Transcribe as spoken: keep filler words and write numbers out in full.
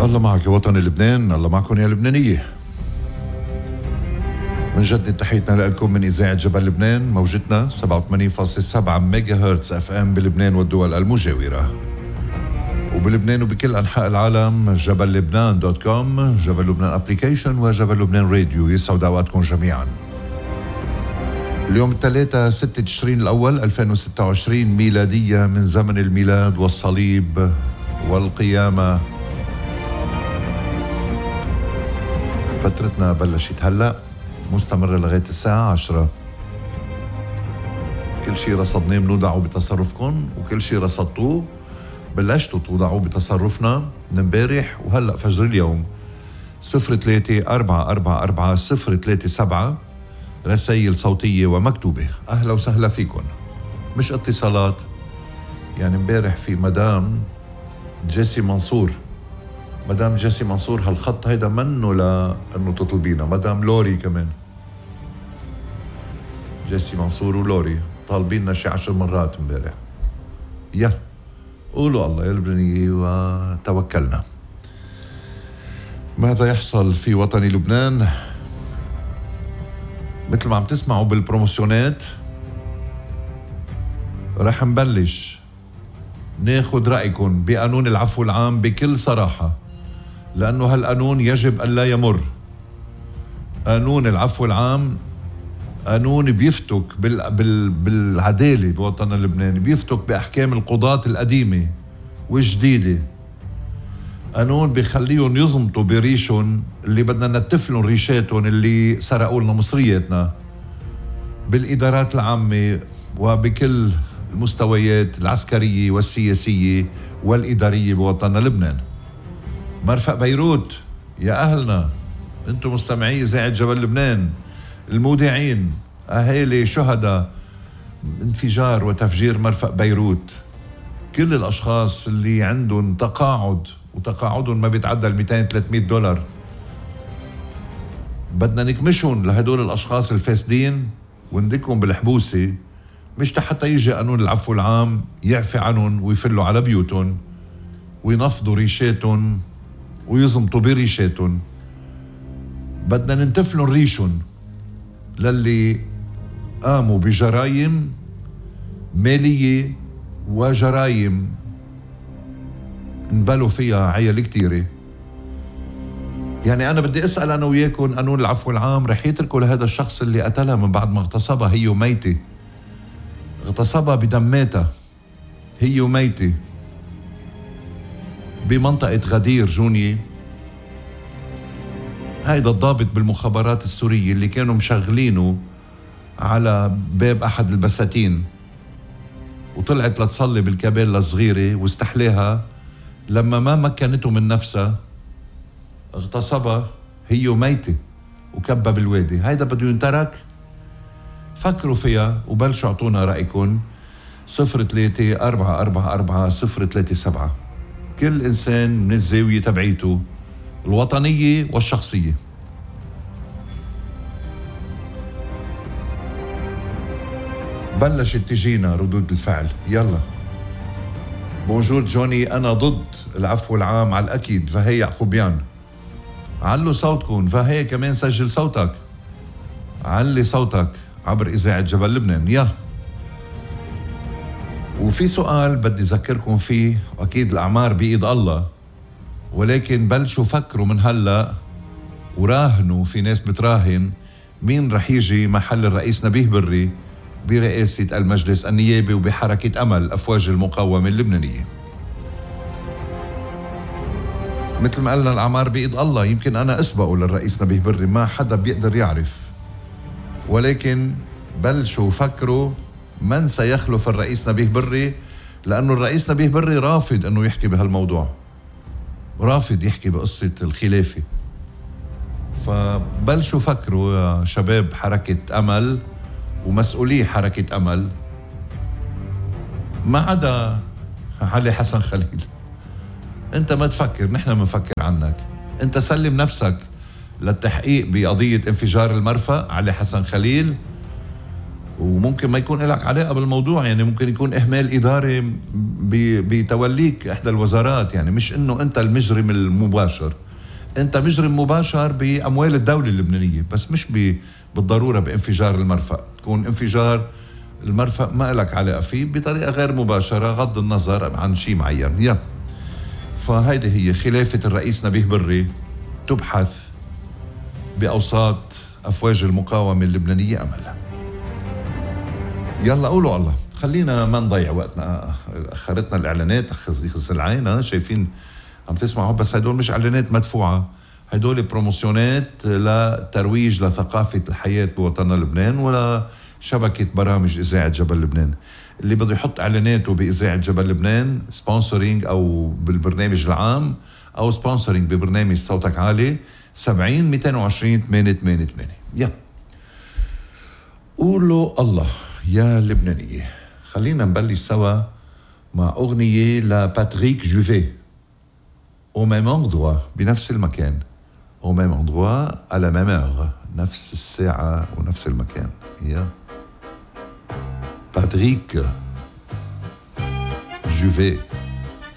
الله معك يا وطن لبنان، الله معكم يا لبنانية. بنجدد تحيتنا لكم من إذاعة جبل لبنان، موجتنا سبعة وثمانين فاصلة سبعة ميجا هرتز اف ام بلبنان والدول المجاورة، وبلبنان وبكل أنحاء العالم جبل لبنان دوت كوم، جبل لبنان ابليكيشن وجبل لبنان راديو. يسعد أوقاتكم جميعا. اليوم الثلاثاء ستة تشرين الأول ألفين وستة وعشرين ميلادية، من زمن الميلاد والصليب والقيامة. فترتنا بلشت هلأ، مستمرة لغاية الساعة عشرة. كل شيء رصدناه بنوضعه بتصرفكم، وكل شيء رصدتوه بلشتوا توضعوه بتصرفنا من امبارح وهلأ فجر اليوم. صفر ثلاثة أربعة أربعة أربعة صفر ثلاثة سبعة رسائل صوتية ومكتوبة. أهلا وسهلا فيكم. مش اتصالات، يعني امبارح في مدام جيسي منصور، مدام جيسي منصور هالخط هيدا منه لأنه تطلبينا. مدام لوري كمان، جيسي منصور ولوري طالبيننا شي عشر مرات امبارح. يلا قولوا الله يا لبنانية وتوكلنا. ماذا يحصل في وطن لبنان؟ مثل ما عم تسمعوا بالبروموسيونات، رح نبلش ناخد رأيكم بقانون العفو العام بكل صراحة، لأنه هالقانون يجب أن لا يمر. قانون العفو العام قانون بيفتك بال... بال... بالعدالة بوطننا اللبناني، بيفتك بأحكام القضاة القديمة والجديدة. قانون بيخليهم يزمطوا بريشهم اللي بدنا نتفلهم ريشاتهم اللي سرقوا لنا مصرياتنا بالإدارات العامة وبكل المستويات العسكرية والسياسية والإدارية بوطننا لبنان. مرفق بيروت، يا أهلنا أنتم مستمعي إذاعة جبل لبنان، المودعين، أهالي شهداء انفجار وتفجير مرفق بيروت، كل الأشخاص اللي عندهم تقاعد وتقاعدهم ما بيتعدى ال مئتين ثلاثمئة دولار، بدنا نكمشهم لهدول الأشخاص الفاسدين وندكهم بالحبوسة، مش حتى يجي قانون العفو العام يعفي عنهم ويفلوا على بيوتهم وينفضوا ريشاتهم ويزمطوا بريشاتهم. بدنا ننتفلهم ريشهم للي قاموا بجرائم مالية وجرائم انبلوا فيها عيال كتيرة. يعني أنا بدي أسأل أنا وياكم، قانون العفو العام رح يتركوا لهذا الشخص اللي قتلها من بعد ما اغتصبها هي وميتة، اغتصبها بدماتها هي وميتة بمنطقة غدير جونية؟ هيدا الضابط بالمخابرات السورية اللي كانوا مشغلينه على باب أحد البساتين، وطلعت لتصلي بالكابيلا الصغيرة واستحلاها، لما ما مكنته من نفسها اغتصبها هي وميتة وكبها بالوادي. هيدا بده ينترك؟ فكروا فيها وبلشوا اعطونا رأيكم. صفر ثلاثة أربعة أربعة أربعة صفر ثلاثة سبعة. كل إنسان من الزاوية تبعيته الوطنية والشخصية. بلشت تجينا ردود الفعل. يلا. بونجور جوني، أنا ضد العفو العام على الأكيد. فهي يعقوبيان، علوا صوتكم. فهي كمان سجل صوتك، علي صوتك عبر إذاعة جبل لبنان. يلا. وفي سؤال بدي أذكركم فيه، وأكيد الأعمار بإيد الله، ولكن بلشوا فكروا من هلأ وراهنوا، في ناس بتراهن مين رح يجي محل الرئيس نبيه بري برئاسة المجلس النيابي وبحركة أمل أفواج المقاومة اللبنانية. مثل ما قلنا الأعمار بإيد الله، يمكن أنا أسبقه للرئيس نبيه بري، ما حدا بيقدر يعرف، ولكن بلشوا فكروا من سيخلف الرئيس نبيه بري، لأنه الرئيس نبيه بري رافض أنه يحكي بهالموضوع، رافض يحكي بقصة الخلافة. فبلشوا فكروا يا شباب حركة أمل ومسؤولي حركة أمل، ما عدا علي حسن خليل. انت ما تفكر، نحن بنفكر عنك. انت سلم نفسك للتحقيق بقضية انفجار المرفأ علي حسن خليل، وممكن ما يكون لك علاقة بالموضوع، يعني ممكن يكون إهمال إداري بتوليك إحدى الوزارات، يعني مش إنه أنت المجرم المباشر، أنت مجرم مباشر بأموال الدولة اللبنانية، بس مش بالضرورة بانفجار المرفأ. تكون انفجار المرفأ ما لك علاقة فيه بطريقة غير مباشرة غض النظر عن شيء معين. يا فهيدي هي خلافة الرئيس نبيه بري تبحث بأوساط أفواج المقاومة اللبنانية أملها. يلا قولوا الله، خلينا ما نضيع وقتنا، أخرتنا الإعلانات خص العين. شايفين عم تسمعوا، بس هدول مش إعلانات مدفوعة، هدول بروموسيونات لترويج لثقافة الحياة بوطننا لبنان ولا شبكة برامج إذاعة جبل لبنان. اللي بده يحط إعلاناته بإذاعة جبل لبنان سبونسورينج أو بالبرنامج العام أو سبونسورينج ببرنامج صوتك عالي، سبعين مئتين وعشرين ثمانية ثمانية ثمانية. يا قولوا الله يا لبنانية. خلينا نبلش سوا مع أغنية لباتريك جوفي، au même endroit، بنفس المكان، au même endroit à la même heure، نفس الساعة ونفس المكان. يا باتريك جوفي.